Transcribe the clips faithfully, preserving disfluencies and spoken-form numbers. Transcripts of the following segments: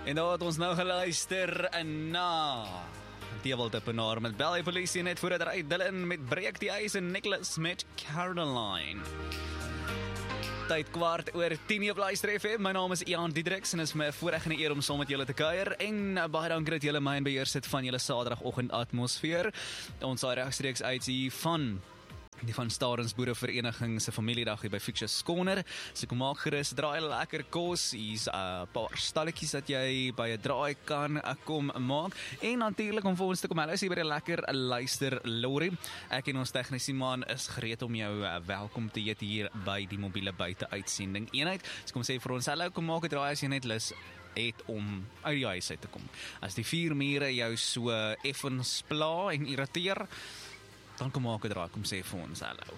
En daar het ons nou geluister na Devil Tippenaar met Bel die polisie net voor het ry, Dylan met Breek die ys en Nicholas met Caroline. Tyd kwart oor tien op Luister F M. My naam is Ian Diedriks en is my voorreg en 'n eer om saam met julle te kuier. En uh, baie dankie dat julle my in beheer sit van julle Saterdagoggend atmosfeer. Ons saai regstreeks uit hier van die van Starens Boerevereniging se familiedag hier by Fictious Corner. So kom maak gerus, draai lekker kos, hier's 'n uh, paar stalletjies dat jy by 'n draai kan uh, kom maak. En natuurlik om vir ons te kom hulle is hier by 'n lekker uh, luister lorry. Ek en ons tegniese man is gereed om jou uh, welkom te heet hier by die mobiele buite uitsending eenheid. So kom sê vir ons hallo, kom maak 'n draai as jy net lus het om uit die huis uit te kom. As die vier mure jou so uh, effens pla en irriteer, dan kom maak 'n draai, kom sê vir ons hallo.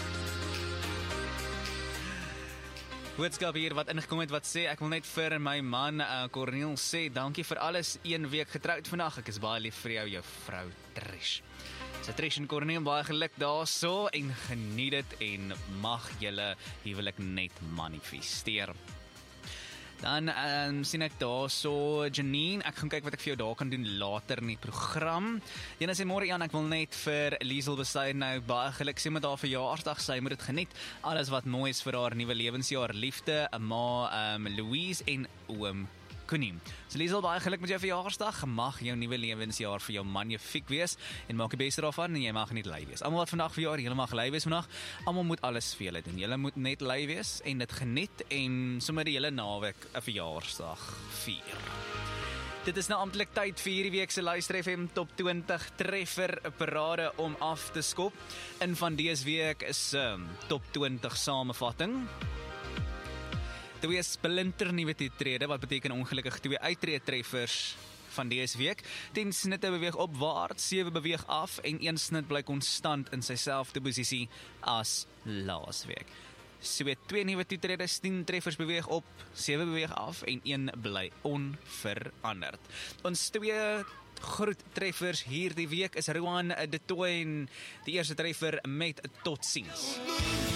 Boodskap hier wat ingekom het wat sê, ek wil net vir my man uh, Corneel sê, dankie vir alles, een week getroud vandag, ek is baie lief vir jou, jou vrou Trish. So Trish en Corneel, baie geluk daarso en geniet dit en mag julle huwelik net manifesteer. Dan um, sien ek daar so Janine, ek gaan kyk wat ek vir jou daar kan doen later in die program. Jyne sê môre Jan, ek wil net vir Liesel besy nou baie geluk sê met haar verjaarsdag, sy moet dit geniet. Alles wat mooi is vir haar nuwe lewensjaar, liefde, ma um, Louise en oom Koenie. So Liesel, baie geluk met jou verjaarsdag. Mag jou nuwe lewensjaar vir jou magnifiek wees en maak die beste daarvan en jy mag net lui wees. Almal wat vandag verjaar, julle mag lui wees vandag. Almal moet alles vir julle doen. Julle moet net lui wees en dit geniet en sommer die hele naweek 'n verjaarsdag vier. Dit is nou amptelik tyd vir hierdie week se Luister F M Top twintig treffer parade om af te skop. In van dese week is um, Top twintig samevatting. Twee splinter nuwe trede, wat beteken ongelukkig twee uittreetreffers van dese week. tien snitte beweeg opwaarts, sewe beweeg af en een snit bly konstant in sy selfde posisie as laas week. So twee nuwe toetredes, tien treffers beweeg op, sewe beweeg af en een bly onveranderd. Ons twee groot treffers hierdie week is Rowan de Tooi en die eerste treffer met Totsiens.